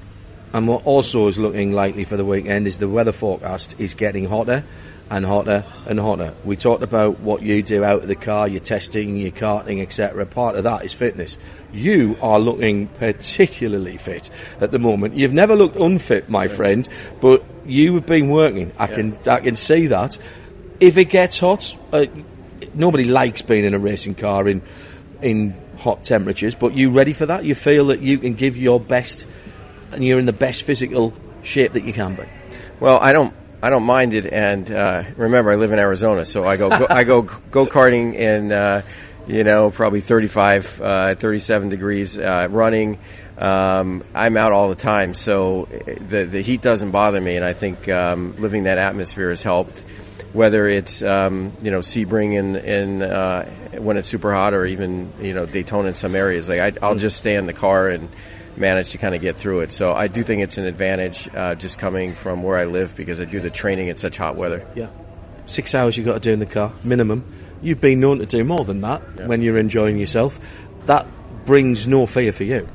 B: And what also is looking likely for the weekend is the weather forecast is getting hotter and hotter and hotter. We talked about what you do out of the car, your testing, your karting, et cetera. Part of that is fitness. You are looking particularly fit at the moment. You've never looked unfit, my friend, but you have been working. I yeah. can I can see that. If it gets hot, uh, nobody likes being in a racing car in in hot temperatures, but you ready for that? You feel that you can give your best, and you're in the best physical shape that you can be?
G: Well, I don't, I don't mind it. And uh, remember, I live in Arizona, so I go, go I go go karting in, uh, you know, probably thirty-five, uh, thirty-seven degrees, uh, running. Um, I'm out all the time, so the the heat doesn't bother me, and I think um, living that atmosphere has helped. Whether it's um, you know Sebring in in uh, when it's super hot, or even you know Daytona in some areas, like I, I'll just stay in the car and manage to kind of get through it. So I do think it's an advantage uh, just coming from where I live, because I do the training in such hot weather.
B: Yeah, six hours you've got to do in the car minimum. You've been known to do more than that yeah. when you're enjoying yourself. That brings no fear for you.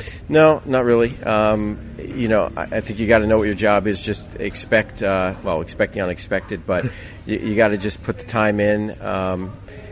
G: No, not really. Um, you know, I, I think you got to know what your job is. Just expect, uh, well, expect the unexpected, but you, you got to just put the time in. Um,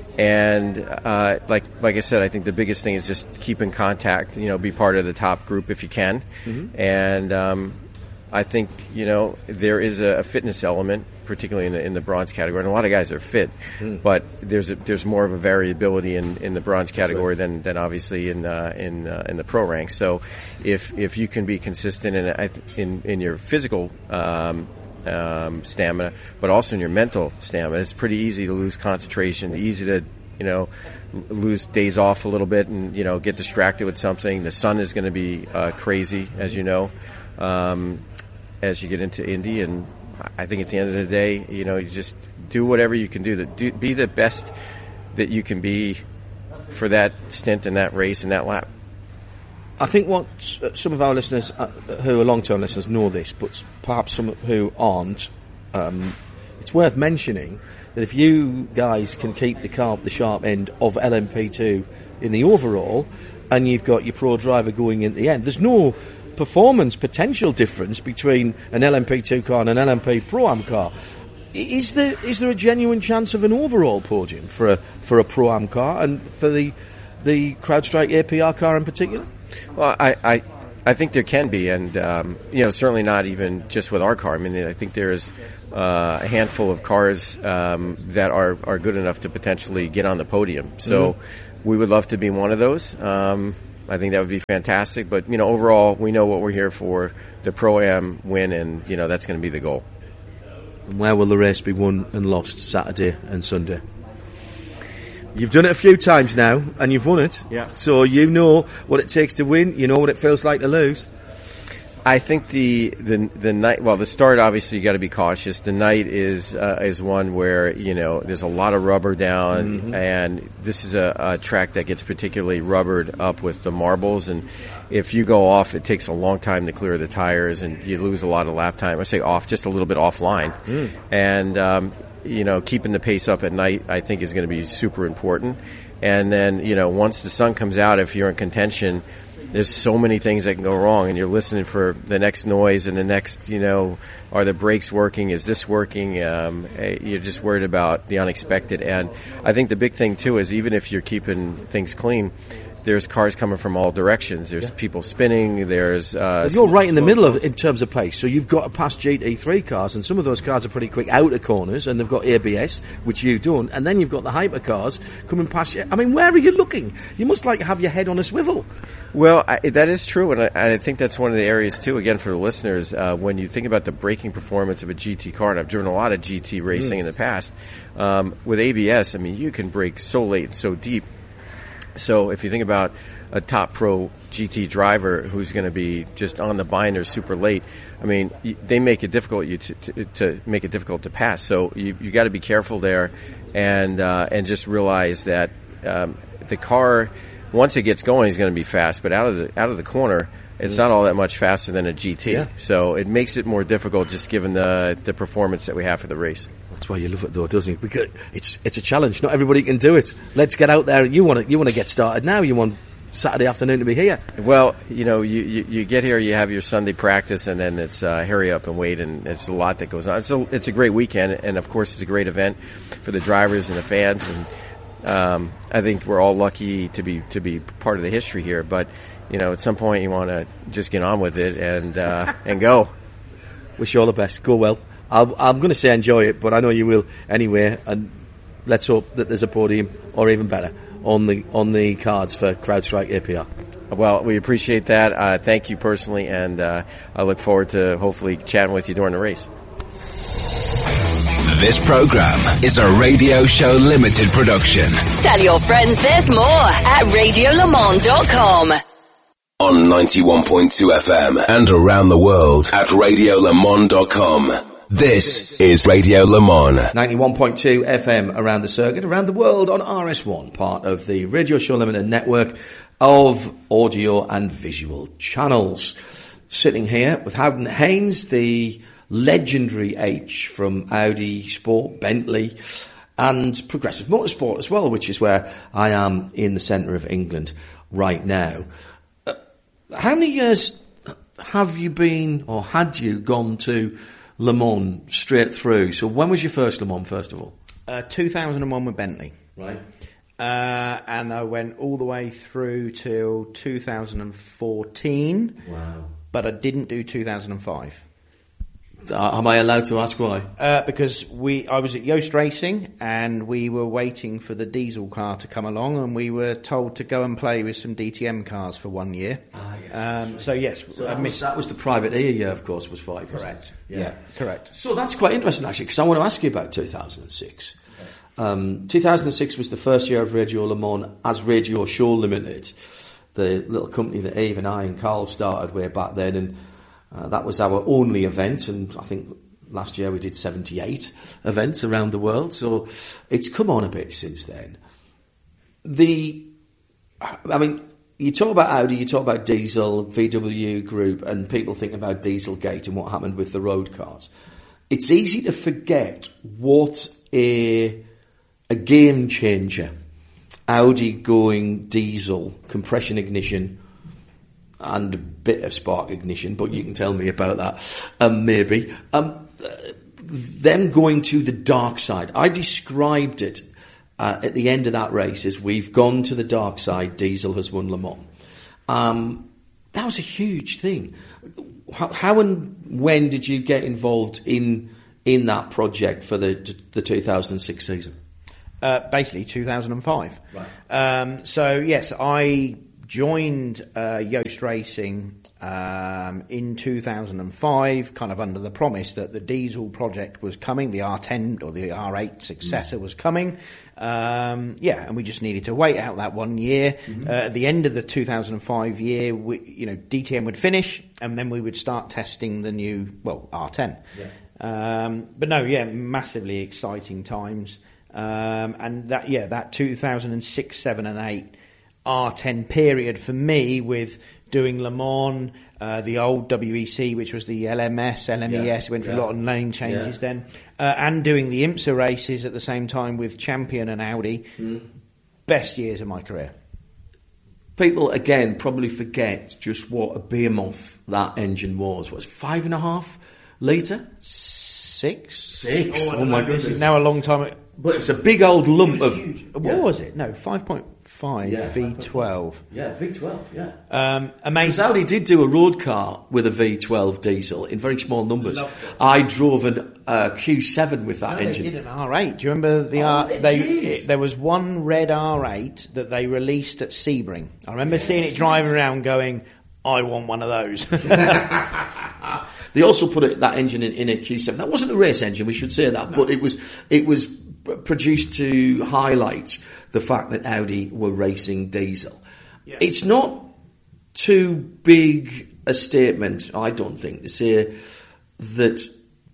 G: and uh, like like I said, I think the biggest thing is just keep in contact. You know, be part of the top group if you can. Mm-hmm. And um, I think you know there is a, a fitness element, particularly in the in the bronze category. And a lot of guys are fit, mm. but there's a, there's more of a variability in, in the bronze category than, than obviously in uh, in uh, in the pro ranks. So if if you can be consistent in in, in your physical um, um, stamina, but also in your mental stamina, it's pretty easy to lose concentration, easy to you know lose days off a little bit, and you know get distracted with something. The sun is going to be uh, crazy, as you know, um, as you get into Indy. And I think at the end of the day, you know, you just do whatever you can do to do, be the best that you can be for that stint in that race and that lap.
B: I think what some of our listeners, uh, who are long-term listeners, know this, but perhaps some who aren't, um, it's worth mentioning that if you guys can keep the car at the sharp end of L M P two in the overall, and you've got your pro driver going in the end. There's no performance potential difference between an L M P two car and an L M P Pro-Am car. Is there is there a genuine chance of an overall podium for a for a Pro-Am car and for the the CrowdStrike A P R car in particular?
G: Well, I, I, I think there can be, and um, you know, certainly not even just with our car. I mean, I think there's uh, a handful of cars um, that are, are good enough to potentially get on the podium. So mm-hmm. we would love to be one of those. Um, I think that would be fantastic. But you know, overall, we know what we're here for: the Pro-Am win, and you know, that's going to be the goal.
B: And where will the race be won and lost Saturday and Sunday? You've done it a few times now, and you've won it.
G: Yeah.
B: So you know what it takes to win. You know what it feels like to lose.
G: I think the the the night. Well, the start obviously you got to be cautious. The night is uh, is one where you know there's a lot of rubber down, mm-hmm. and this is a, a track that gets particularly rubbered up with the marbles. And if you go off, it takes a long time to clear the tires, and you lose a lot of lap time. I say off, just a little bit offline, mm. and um, you know keeping the pace up at night, I think, is going to be super important. And then you know once the sun comes out, if you're in contention, there's so many things that can go wrong, and you're listening for the next noise and the next, you know, are the brakes working? Is this working? Um, you're just worried about the unexpected. And I think the big thing, too, is even if you're keeping things clean, there's cars coming from all directions. There's yeah. people spinning. There's uh,
B: you're right in the middle of it in terms of pace. So you've got to pass G T three cars, and some of those cars are pretty quick out of corners, and they've got A B S, which you don't. And then you've got the hyper cars coming past you. I mean, where are you looking? You must like have your head on a swivel.
G: Well, I, that is true, and I, I think that's one of the areas too. Again, for the listeners, uh, when you think about the braking performance of a G T car, and I've driven a lot of G T racing mm. in the past, um, with A B S, I mean, you can brake so late and so deep. So if you think about a top pro G T driver who's going to be just on the binder super late, I mean, they make it difficult you to, to, to make it difficult to pass. So you you got to be careful there, and uh, and just realize that um, the car, once it gets going, is going to be fast. But out of the out of the corner, it's not all that much faster than a G T. Yeah. So it makes it more difficult, just given the the performance that we have for the race.
B: That's why you love it, though, doesn't it? Because it's it's a challenge. Not everybody can do it. Let's get out there. You want to you want to get started now. You want Saturday afternoon to be here.
G: Well, you know, you, you, you get here, you have your Sunday practice, and then it's uh, hurry up and wait, and it's a lot that goes on. It's a, it's a great weekend, and of course, it's a great event for the drivers and the fans. And um, I think we're all lucky to be to be part of the history here. But you know, at some point, you want to just get on with it and uh, and go.
B: Wish you all the best. Go well. I'll, I'm going to say enjoy it, but I know you will anyway. And let's hope that there's a podium, or even better, on the on the cards for CrowdStrike A P R.
G: Well, we appreciate that. Uh, thank you personally, and uh, I look forward to hopefully chatting with you during the race.
C: This program is a Radio Show Limited production.
D: Tell your friends there's more at radio le mans dot com.
C: On ninety-one point two F M and around the world at radio le mans dot com. This is Radio Le Mans.
B: ninety-one point two F M around the circuit, around the world on R S one, part of the Radio Show Limited network of audio and visual channels. Sitting here with Howden Haynes, the legendary H from Audi, Sport, Bentley, and Progressive Motorsport as well, which is where I am in the centre of England right now. Uh, how many years have you been, or had you gone to Le Mans straight through? So when was your first Le Mans, first of all?
H: Uh, two thousand one with Bentley.
B: Right.
H: Uh, and I went all the way through till two thousand fourteen.
B: Wow.
H: But I didn't do two thousand five.
B: Uh, am I allowed to ask why?
H: Uh, because we, I was at Yost Racing, and we were waiting for the diesel car to come along, and we were told to go and play with some D T M cars for one year.
B: Ah, yes.
H: Um, so yes,
B: so that, was, that was the privateer year, of course, was five.
H: Correct.
B: Yeah.
H: yeah, correct.
B: So that's quite interesting, actually, because I want to ask you about two thousand six. Um, two thousand six was the first year of Radio Le Mans as Radio Show Limited, the little company that Eve and I and Carl started way back then, and Uh, that was our only event, and I think last year we did seventy-eight events around the world, so it's come on a bit since then. The, I mean, you talk about Audi, you talk about Diesel, V W Group, and people think about Dieselgate and what happened with the road cars. It's easy to forget what a, a game changer Audi going diesel, compression ignition, and a bit of spark ignition, but you can tell me about that, um, maybe. Um, uh, them going to the dark side. I described it uh, at the end of that race as we've gone to the dark side, diesel has won Le Mans. Um, that was a huge thing. How, how and when did you get involved in in that project for the the two thousand six season?
H: Uh, basically, two thousand five.
B: Right.
H: Um, so yes, I joined uh, Yoast Racing um, in two thousand five, kind of under the promise that the diesel project was coming, the R ten or the R eight successor mm. was coming. Um, yeah, and we just needed to wait out that one year. Mm-hmm. Uh, at the end of the two thousand five year, we, you know, D T M would finish, and then we would start testing the new, well, R ten. Yeah. Um, but no, yeah, massively exciting times. Um, and that, yeah, that two thousand six, seven and eight R ten period for me, with doing Le Mans, uh, the old W E C, which was the L M S, L M E S, yeah, went through yeah. a lot of lane changes yeah. then, uh, and doing the IMSA races at the same time with Champion and Audi. Mm. Best years of my career.
B: People, again, probably forget just what a behemoth that engine was. What was it, five and a half litre?
H: Six?
B: Six.
H: Oh, oh my goodness. This is now a long time.
B: But it's a big old lump of...
H: Huge. What yeah. was it? No, five point five
B: yeah,
H: V twelve.
B: Yeah, V twelve, yeah.
H: Um, amazing.
B: Audi did do a road car with a V twelve diesel in very small numbers. I drove an uh, Q seven with that
H: no,
B: engine.
H: They did an R eight. Do you remember the
B: oh,
H: R...
B: They,
H: they it, there was one red R eight that they released at Sebring. I remember yes, seeing it driving yes. around going, I want one of those.
B: They also put it, that engine in, in a Q seven. That wasn't a race engine, we should say that, no. but it was it was produced to highlight the fact that Audi were racing diesel. Yeah. It's not too big a statement, I don't think, to say that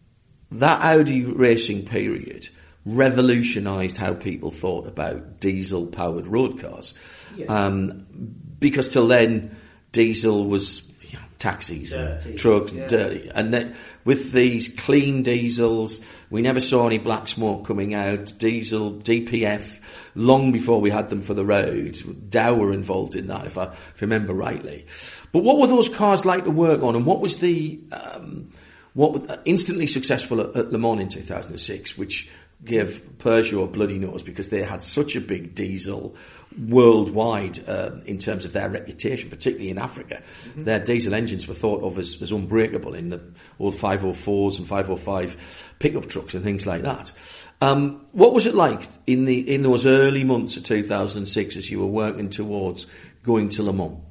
B: that Audi racing period revolutionised how people thought about diesel-powered road cars. Yes. Um, because till then, diesel was you know, taxis, dirty. trucks, yeah. dirty. And then with these clean diesels, we never saw any black smoke coming out. Diesel, D P F, long before we had them for the roads. Dow were involved in that, if I, if I remember rightly. But what were those cars like to work on? And what was the um, what was instantly successful at, at Le Mans in two thousand six, which gave Peugeot a bloody nose because they had such a big diesel worldwide uh, in terms of their reputation, particularly in Africa. Mm-hmm. Their diesel engines were thought of as, as unbreakable in the old five oh fours and five oh five pickup trucks and things like that. Um, what was it like in the in those early months of two thousand six as you were working towards going to Le Mans?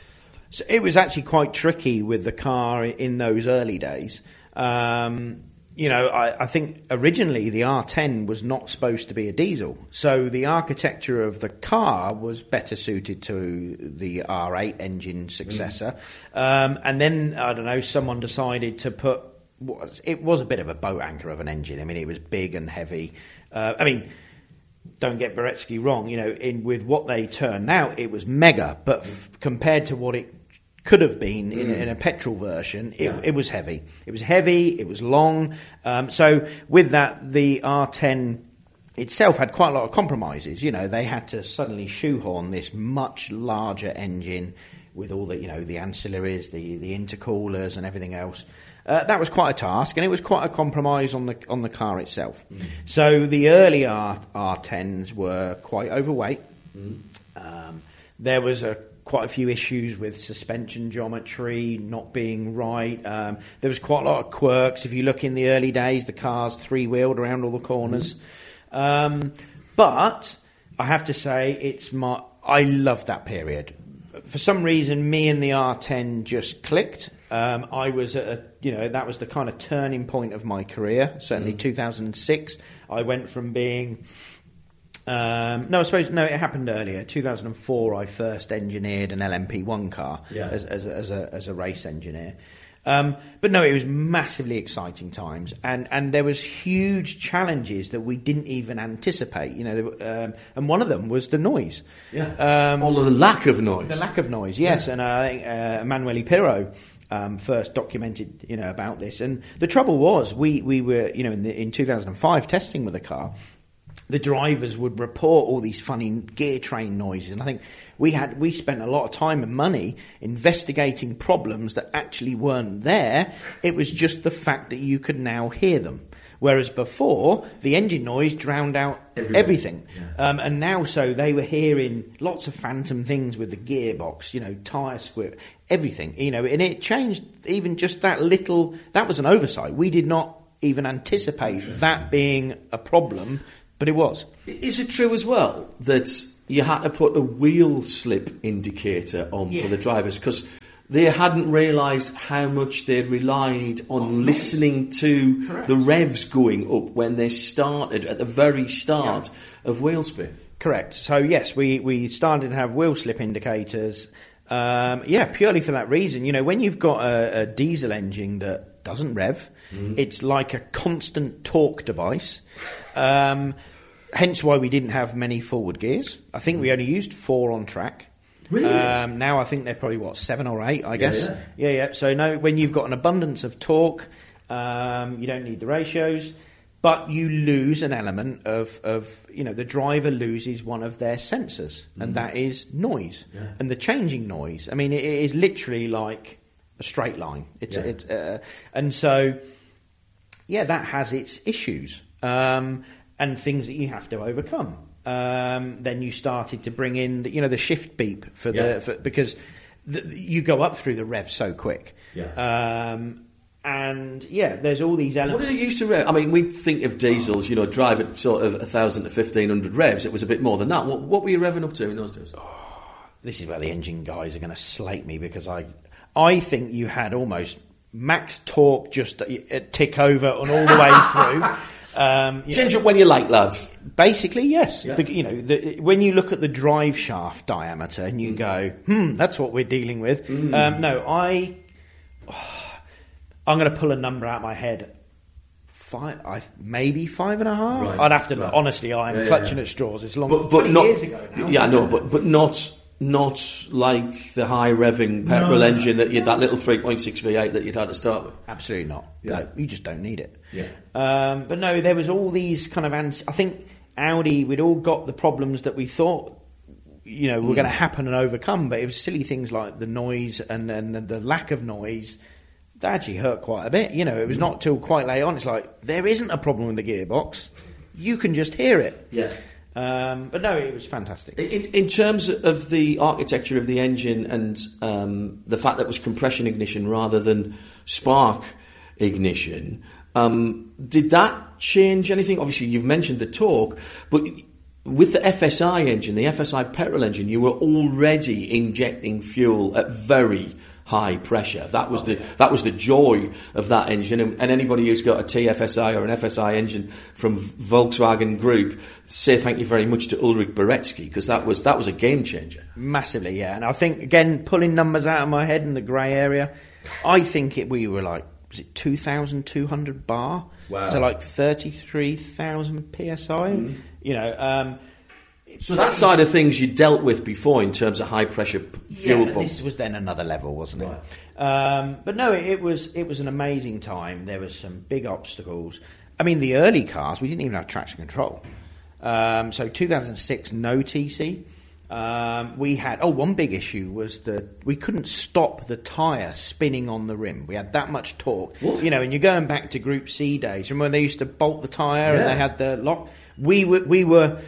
H: So it was actually quite tricky with the car in those early days. Um, You know, I, I think originally the R ten was not supposed to be a diesel. So the architecture of the car was better suited to the R eight engine successor. Mm. Um, and then, I don't know, someone decided to put... Was, it was a bit of a boat anchor of an engine. I mean, it was big and heavy. Uh, I mean, don't get Beretsky wrong. You know, in with what they turned out, it was mega. But f- compared to what it could have been in, mm. in a petrol version, it, yeah. it was heavy. It was heavy, it was long. Um, so with that, the R ten itself had quite a lot of compromises. You know, they had to suddenly shoehorn this much larger engine with all the, you know, the ancillaries, the, the intercoolers and everything else. Uh, that was quite a task, and it was quite a compromise on the on the car itself. Mm. So the early R, R10s were quite overweight. Mm. Um, there was a quite a few issues with suspension geometry not being right. Um, there was quite a lot of quirks. If you look in the early days, the car's three-wheeled around all the corners. Mm-hmm. Um, but I have to say, it's my I loved that period. For some reason, me and the R ten just clicked. Um, I was at a, you know, that was the kind of turning point of my career. Certainly, mm-hmm. two thousand six, I went from being... Um, no, I suppose no. It happened earlier. two thousand four, I first engineered an L M P one car yeah. as, as, as a as a race engineer. Um, but no, it was massively exciting times, and, and there was huge challenges that we didn't even anticipate. You know, um, and one of them was the noise.
B: Yeah. Um, All of the lack of noise.
H: The lack of noise. Yes, yeah. And I think uh, Emanuele Pirro um, first documented, you know, about this. And the trouble was, we we were, you know, in the, in two thousand five testing with the car. the drivers would report all these funny gear train noises, and I think we had we spent a lot of time and money investigating problems that actually weren't there. It was just the fact that you could now hear them. Whereas before, the engine noise drowned out Everywhere. everything. Yeah. Um, and now, so they were hearing lots of phantom things with the gearbox, you know, tyre squib, everything, you know, and it changed even just that little, that was an oversight. We did not even anticipate that being a problem, but it was.
B: Is it true as well that you had to put a wheel slip indicator on yeah. for the drivers? Because they hadn't realised how much they'd relied on oh, listening to Correct. the revs going up when they started at the very start yeah. of wheel spin.
H: Correct. So yes, we, we started to have wheel slip indicators. Um, yeah, purely for that reason. You know, when you've got a, a diesel engine that doesn't rev, mm. it's like a constant torque device. Um, hence why we didn't have many forward gears. I think we only used four on track.
B: Really?
H: Um, now I think they're probably, what, seven or eight, I guess.
B: Yeah,
H: yeah. yeah, yeah. So no, when you've got an abundance of torque, um, you don't need the ratios, but you lose an element of, of, you know, the driver loses one of their sensors, mm. and that is noise. Yeah. And the changing noise, I mean, it, it is literally like a straight line. It's, yeah. it's, uh, and so, yeah, that has its issues, um, and things that you have to overcome. Um, then you started to bring in, the, you know, the shift beep for the yeah. for, because the, you go up through the rev so quick.
B: Yeah.
H: Um, and yeah, there's all these elements.
B: What did it used to rev? I mean, we think of diesels, you know, drive at sort of a thousand to fifteen hundred revs. It was a bit more than that. What, what were you revving up to in those days?
H: Oh, this is where the engine guys are going to slate me, because I, I think you had almost max torque just a, a tick over and all the way through. Um,
B: Change know, up when you like, lads.
H: Basically, yes. Yeah. But, you know, the, when you look at the drive shaft diameter and you mm. go, hmm, that's what we're dealing with. Mm. Um, no, I, oh, I'm going to pull a number out of my head. Five, I, maybe five and a half. Right. I'd have to. Right. Honestly, I am yeah, clutching yeah. at straws. It's long, but, but
B: not,
H: years ago now.
B: Yeah, no, but but not. Not like the high revving petrol no. engine that you that little three point six V eight that you'd had to start with.
H: Absolutely not.
B: Yeah.
H: No, you just don't need it.
B: Yeah.
H: Um, but no, there was all these kind of. Ans- I think Audi, we'd all got the problems that we thought, you know, were mm. going to happen and overcome. But it was silly things like the noise and then the, the lack of noise. That actually hurt quite a bit. You know, it was mm. not till quite late on. It's like there isn't a problem with the gearbox. You can just hear it.
B: Yeah.
H: Um, but no, it was fantastic.
B: In, in terms of the architecture of the engine and um, the fact that it was compression ignition rather than spark ignition, um, did that change anything? Obviously, you've mentioned the torque, but with the F S I engine, the F S I petrol engine, you were already injecting fuel at very high pressure. That was the that was the joy of that engine. And, and anybody who's got a T F S I or an F S I engine from Volkswagen Group, say thank you very much to Ulrich Beretsky, because that was that was a game changer.
H: Massively, yeah. And I think, again, pulling numbers out of my head in the grey area, I think it, we were like, was it two thousand two hundred bar?
B: Wow.
H: So like thirty-three thousand P S I. Mm. You know, um,
B: so that side of things you dealt with before in terms of high pressure p- fuel
H: yeah,
B: pumps.
H: This was then another level, wasn't it?
B: Right.
H: Um, but no, it, it was it was an amazing time. There was some big obstacles. I mean, the early cars, we didn't even have traction control. Um, so two thousand six, no T C. Um, we had, oh, one big issue was that we couldn't stop the tyre spinning on the rim. We had that much torque.
B: What?
H: You know, and you're going back to Group C days. Remember when they used to bolt the tyre
B: yeah.
H: and they had the lock? We were, we were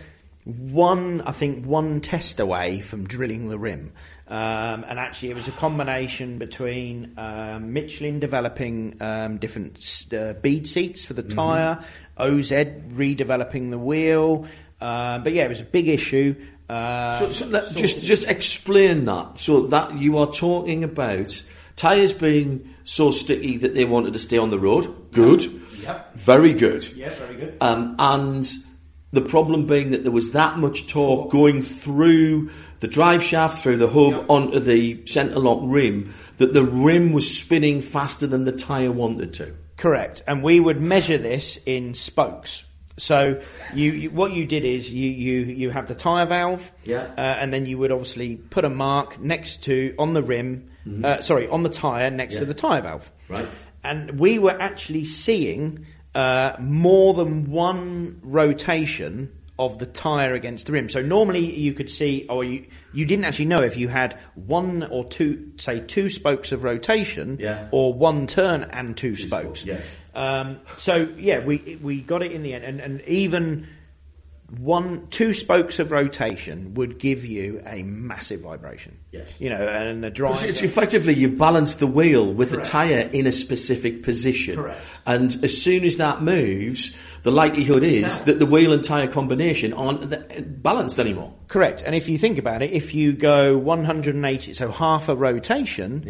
H: one, I think, one test away from drilling the rim. Um, and actually it was a combination between um, Michelin developing um, different uh, bead seats for the tyre, mm-hmm. O Z redeveloping the wheel. Uh, but yeah, it was a big issue. Uh,
B: so, so let, just just explain that. So that you are talking about tyres being so sticky that they wanted to stay on the road. Good.
H: Yep.
B: Very good.
H: Yeah, very good.
B: Um, and the problem being that there was that much torque going through the drive shaft, through the hub, yep. onto the centre lock rim, that the rim was spinning faster than the tyre wanted to.
H: Correct. And we would measure this in spokes. So you, you what you did is you, you, you have the tyre valve,
B: yeah.
H: uh, and then you would obviously put a mark next to, on the rim, mm-hmm. uh, sorry, on the tyre next yeah. to the tyre valve.
B: Right.
H: And we were actually seeing uh, more than one rotation of the tyre against the rim. So normally you could see, or you, you didn't actually know if you had one or two, say two spokes of rotation,
B: yeah.
H: or one turn and two,
B: two
H: spokes.
B: spokes yes.
H: um, so yeah, we we got it in the end, and, and even one, two spokes of rotation would give you a massive vibration.
B: Yes.
H: You know, and the drive.
B: It's effectively, you've balanced the wheel with
H: Correct.
B: the tyre in a specific position.
H: Correct.
B: And as soon as that moves, the likelihood is
H: Yeah.
B: that the wheel and tyre combination aren't th- balanced anymore.
H: Correct. And if you think about it, if you go one hundred eighty, so half a rotation,